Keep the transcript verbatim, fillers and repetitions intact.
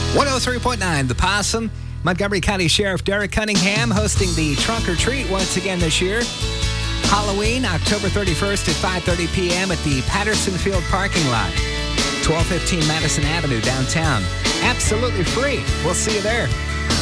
one oh three point nine, The Possum. Montgomery County Sheriff Derek Cunningham hosting the Trunk or Treat once again this year. Halloween, October thirty-first at five thirty p.m. at the Patterson Field parking lot. twelve fifteen Madison Avenue, downtown. Absolutely free. We'll see you there.